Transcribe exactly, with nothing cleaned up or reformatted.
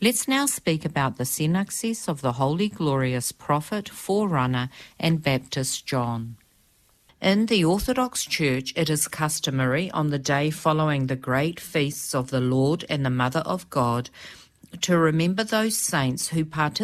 Let's now speak about the synaxis of the Holy Glorious Prophet, Forerunner, and Baptist John. In the Orthodox Church, it is customary on the day following the great feasts of the Lord and the Mother of God to remember those saints who participated